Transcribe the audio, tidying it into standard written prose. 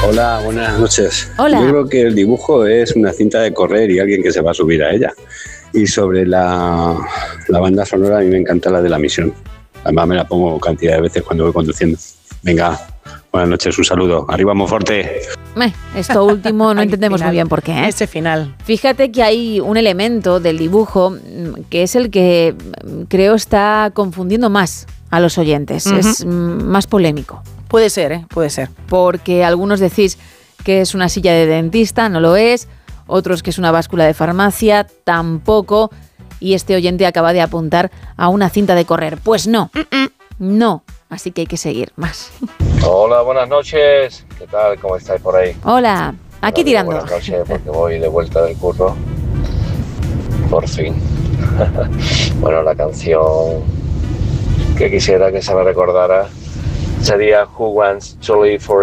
Hola, buenas noches. Hola. Yo creo que el dibujo es una cinta de correr y alguien que se va a subir a ella. Y sobre la banda sonora, a mí me encanta la de La Misión. Además me la pongo cantidad de veces cuando voy conduciendo. Venga, buenas noches, un saludo. Arriba Monforte. Esto último no entendemos muy bien por qué, ¿eh? Ese final. Fíjate que hay un elemento del dibujo que es el que creo está confundiendo más a los oyentes. Uh-huh. Es más polémico. Puede ser, ¿eh? Puede ser. Porque algunos decís que es una silla de dentista, no lo es. Otros que es una báscula de farmacia, tampoco. Y este oyente acaba de apuntar a una cinta de correr. Pues no, no. Así que hay que seguir más. Hola, buenas noches. ¿Qué tal? ¿Cómo estáis por ahí? Hola, aquí Bueno, tirando. Buenas noches, porque voy de vuelta del curro. Por fin. Bueno, la canción que quisiera que se me recordara sería Who Wants to Live Forever.